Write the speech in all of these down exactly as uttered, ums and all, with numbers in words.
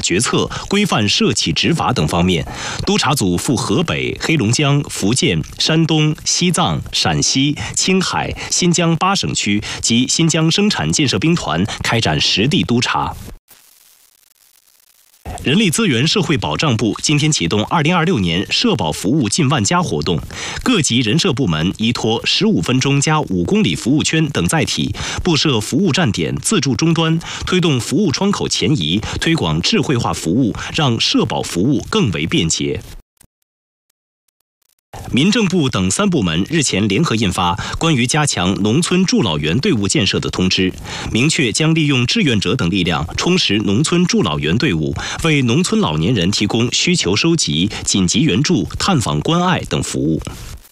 决策、规范涉企执法等方面，督察组赴河北、黑龙江、福建、山东、西藏、陕西、青海、新疆八省区及新疆生产建设兵团开展实地督查。人力资源社会保障部今天启动二零二六年社保服务近万家活动，各级人社部门依托十五分钟加五公里服务圈等载体，布设服务站点、自助终端，推动服务窗口前移，推广智慧化服务，让社保服务更为便捷。民政部等三部门日前联合印发关于加强农村助老员队伍建设的通知，明确将利用志愿者等力量充实农村助老员队伍，为农村老年人提供需求收集、紧急援助、探访关爱等服务。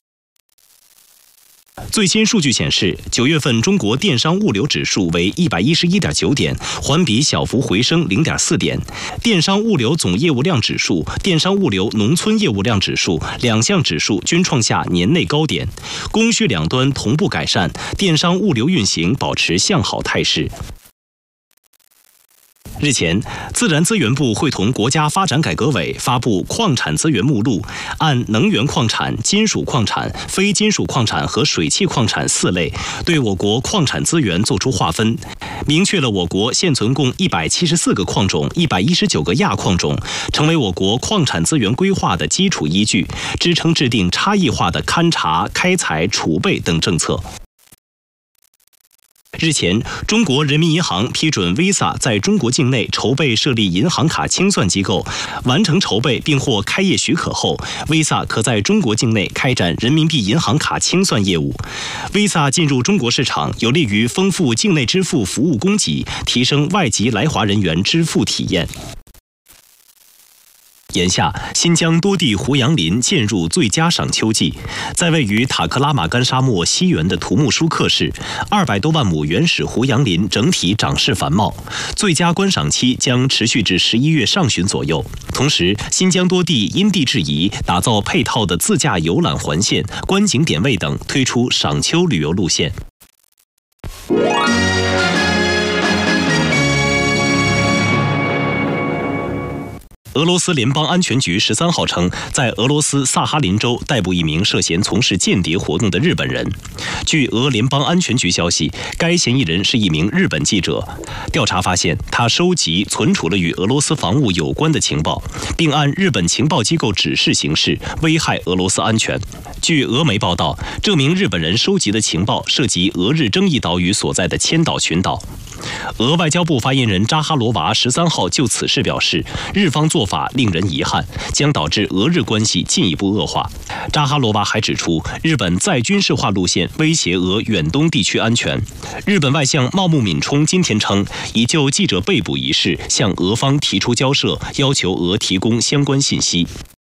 最新数据显示，九月份中国电商物流指数为一百一十一点九点，环比小幅回升零点四点。电商物流总业务量指数、电商物流农村业务量指数两项指数均创下年内高点，供需两端同步改善，电商物流运行保持向好态势。日前，自然资源部会同国家发展改革委发布矿产资源目录，按能源矿产、金属矿产、非金属矿产和水汽矿产四类，对我国矿产资源作出划分，明确了我国现存共一百七十四个矿种、一百一十九个亚矿种，成为我国矿产资源规划的基础依据，支撑制定差异化的勘察、开采、储备等政策。日前，中国人民银行批准 Visa 在中国境内筹备设立银行卡清算机构，完成筹备并获开业许可后 ，Visa 可在中国境内开展人民币银行卡清算业务。Visa 进入中国市场，有利于丰富境内支付服务供给，提升外籍来华人员支付体验。眼下，新疆多地胡杨林渐入最佳赏秋季。在位于塔克拉玛干沙漠西缘的图木舒克市，二百多万亩原始胡杨林整体长势繁茂，最佳观赏期将持续至十一月上旬左右。同时，新疆多地因地制宜，打造配套的自驾游览环线、观景点位等，推出赏秋旅游路线。俄罗斯联邦安全局十三号称，在俄罗斯萨哈林州逮捕一名涉嫌从事间谍活动的日本人。据俄联邦安全局消息，该嫌疑人是一名日本记者。调查发现，他收集、存储了与俄罗斯防务有关的情报，并按日本情报机构指示行事，危害俄罗斯安全。据俄媒报道，这名日本人收集的情报涉及俄日争议岛屿所在的千岛群岛。俄外交部发言人扎哈罗娃十三号就此事表示，日方做法令人遗憾，将导致俄日关系进一步恶化。扎哈罗娃还指出，日本再军事化路线威胁俄远东地区安全。日本外相茂木敏充今天称，已就记者被捕一事向俄方提出交涉，要求俄提供相关信息。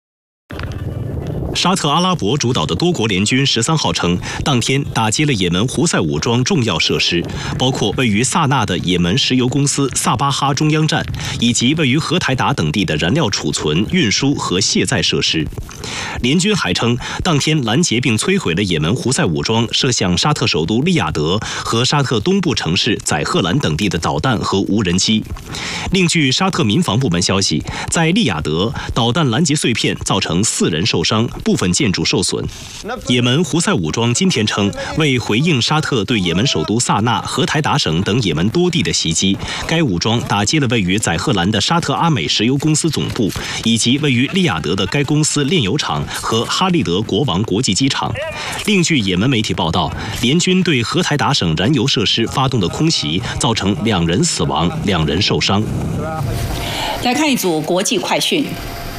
沙特阿拉伯主导的多国联军十三号称，当天打击了也门胡塞武装重要设施，包括位于萨那的也门石油公司萨巴哈中央站，以及位于荷台达等地的燃料储存、运输和卸载设施。联军还称，当天拦截并摧毁了也门胡塞武装射向沙特首都利雅得和沙特东部城市载赫兰等地的导弹和无人机。另据沙特民防部门消息，在利雅得，导弹拦截碎片造成四人受伤，部分建筑受损。也门胡塞武装今天称，为回应沙特对也门首都萨那、荷台达省等也门多地的袭击，该武装打击了位于载赫兰的沙特阿美石油公司总部，以及位于利雅得的该公司炼油厂和哈利德国王国际机场。另据也门媒体报道，联军对荷台达省燃油设施发动的空袭，造成两人死亡，两人受伤。 来看一组国际快讯。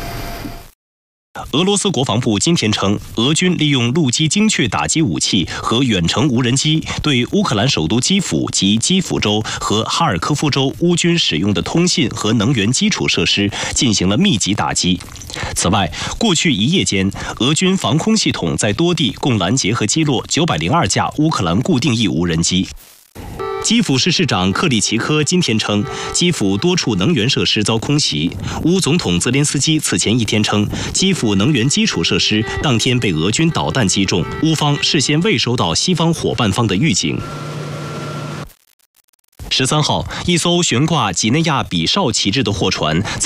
俄罗斯国防部今天称，俄军利用陆基精确打击武器和远程无人机，对乌克兰首都基辅及基辅州和哈尔科夫州乌军使用的通信和能源基础设施进行了密集打击。此外，过去一夜间，俄军防空系统在多地共拦截和击落九百零二架乌克兰固定翼无人机。基辅市市长克里奇科今天称，基辅多处能源设施遭空袭。乌总统泽连斯基此前一天称，基辅能源基础设施当天被俄军导弹击中，乌方事先未收到西方伙伴方的预警。十三号，一艘悬挂几内亚比绍旗帜的货船